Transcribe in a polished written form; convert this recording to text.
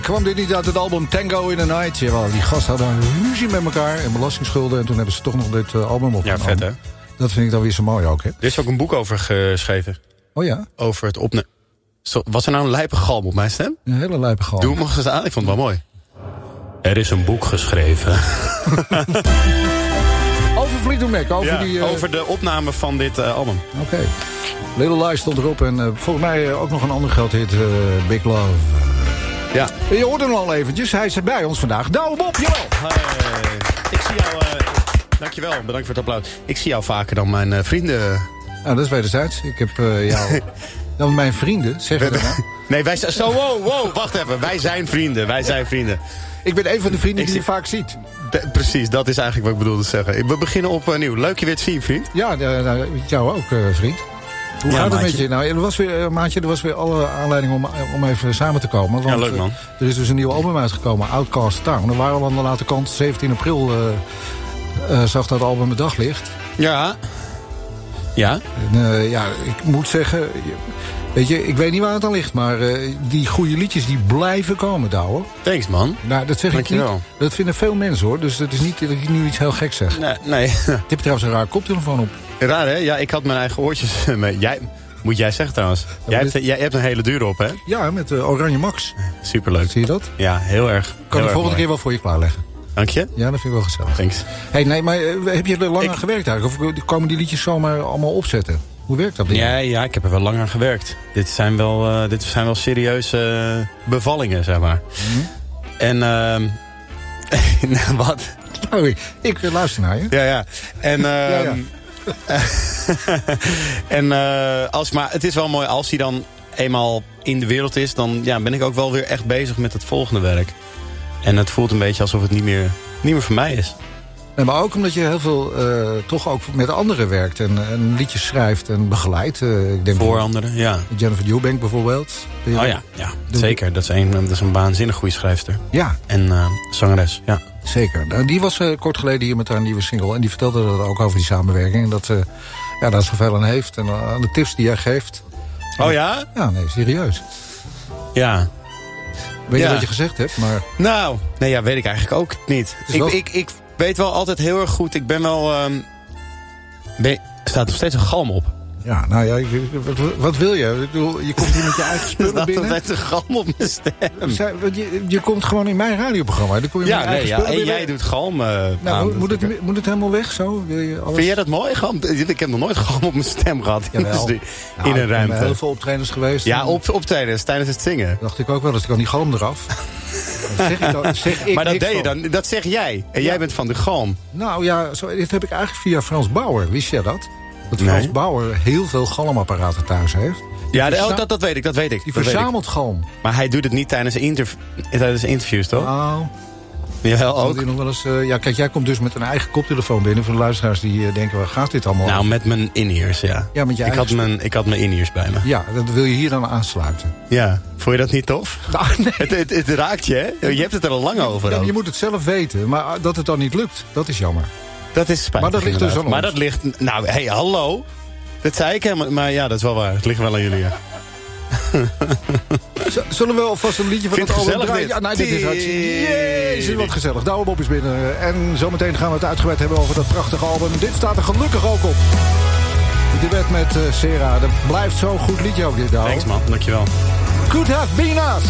Kwam dit niet uit het album Tango in the Night? Jawel, die gasten hadden een ruzie met elkaar en belastingschulden. En toen hebben ze toch nog dit album opgenomen. Ja, vet hè? Dat vind ik dan weer zo mooi ook, hè? Er is ook een boek over geschreven. Oh ja? Over het opnemen. Was er nou een lijpe galm op mijn stem? Een hele lijpe galm. Doe hem nog eens aan, ik vond het wel mooi. Er is een boek geschreven. Over Fleetwood Mac, over de opname van dit album. Oké. Little Lies stond erop en volgens mij ook nog een ander groot hit, Big Love. Ja. Je hoort hem al eventjes, hij is bij ons vandaag. Douwe Bob, jawel! Hey. Ik zie jou... dankjewel, bedankt voor het applaus. Ik zie jou vaker dan mijn vrienden. Nou, dat is wederzijds. Ik heb jou... Dan mijn vrienden, zeg je dat nou? Nee, wij zijn... Zo, wow, wacht even. Wij zijn vrienden. Ik ben een van de vrienden die je vaak ziet. Precies, dat is eigenlijk wat ik bedoelde te zeggen. We beginnen opnieuw. Leuk je weer te zien, vriend. Ja, jou ook, vriend. Hoe gaat het met je? Nou, er was weer alle aanleiding om even samen te komen. Want, ja, leuk man. Er is dus een nieuw album uitgekomen, Outcast Town. Er waren al aan de late kant, 17 april zag dat album het daglicht. Ja. Ja? En, ik moet zeggen... Weet je, ik weet niet waar het aan ligt, maar die goede liedjes die blijven komen, Douwe. Thanks, man. Nou, dat zeg ik niet. Dat vinden veel mensen, hoor. Dus het is niet dat ik nu iets heel geks zeg. Nee. Je hebt trouwens een raar koptelefoon op. Raar, hè? Ja, ik had mijn eigen oortjes mee. Moet jij zeggen, trouwens. Jij hebt een hele dure op, hè? Ja, met Oranje Max. Superleuk. Zie je dat? Ja, heel erg. Kan ik de volgende keer wel voor je klaarleggen. Dank je. Ja, dat vind ik wel gezellig. Thanks. Hey, nee, maar heb je er lang aan gewerkt eigenlijk? Of komen die liedjes zomaar allemaal opzetten? Hoe werkt dat? Ja, ik heb er wel lang aan gewerkt. Dit zijn wel serieuze bevallingen, zeg maar. Mm-hmm. En, wat? Oh, ik luister naar je. Ja. En, maar het is wel mooi als hij dan eenmaal in de wereld is, dan ben ik ook wel weer echt bezig met het volgende werk. En het voelt een beetje alsof het niet meer voor mij is. Nee, maar ook omdat je heel veel toch ook met anderen werkt en liedjes schrijft en begeleidt. Ik denk voor anderen, ja. Jennifer Eubank bijvoorbeeld. Oh ja, zeker. Dat is een waanzinnig goede schrijfster. Ja. En zangeres, ja. Zeker. Die was kort geleden hier met haar nieuwe single. En die vertelde dat ook over die samenwerking. En dat daar zoveel aan heeft. En aan de tips die jij geeft. Oh ja? Ja, nee, serieus. Ja. Weet je wat je gezegd hebt? Maar... Nou, nee, weet ik eigenlijk ook niet. Ik weet wel altijd heel erg goed. Ik ben wel... Er staat nog steeds een galm op. Ja, nou ja, wat wil je? Ik bedoel, je komt hier met je eigen spullen binnen. Er staat een galm op mijn stem. Je komt gewoon in mijn radioprogramma. Dan kom je met je eigen spullen binnen. Jij doet galm nou, moet het helemaal weg zo? Wil je alles... Vind jij dat mooi? Ik heb nog nooit galm op mijn stem gehad. In een ruimte. Ik ben heel veel optredens geweest. Ja, optredens tijdens het zingen. Dacht ik ook wel, dus ik kan die galm eraf. Maar dat deed je dan, dat zeg jij. En jij bent van de galm. Nou ja, dit heb ik eigenlijk via Frans Bauer. Wist jij dat? Dat Frans Bauer heel veel galmapparaten thuis heeft. Ja, dat weet ik. Die verzamelt galm. Maar hij doet het niet tijdens interviews, toch? Nou... Jawel, ook. Nog wel eens, kijk, jij komt dus met een eigen koptelefoon binnen. Voor de luisteraars die denken, waar gaat dit allemaal over? over? Met mijn in-ears, ja. Ja, met je ik had mijn in-ears bij me. Ja, dat wil je hier dan aansluiten. Ja, vond je dat niet tof? Nou, nee. Het raakt je, hè? Je hebt het er al lang over. Ja, je moet het zelf weten, maar dat het dan niet lukt, dat is jammer. Dat is spijtig. Maar dat ligt dus aan ons. Maar dat ligt... Nou, hey, hallo. Dat zei ik helemaal... Maar ja, dat is wel waar. Het ligt wel aan jullie, ja. Zullen we alvast een liedje van het album draaien? Ja, nou, dit is hartstikke... Jezus, wat gezellig. Douwe Bob is binnen. En zometeen gaan we het uitgebreid hebben over dat prachtige album. Dit staat er gelukkig ook op. De duet met Sera. Dat blijft zo'n goed liedje ook, dit, Douwe. Thanks, man. Dankjewel. Could have been us.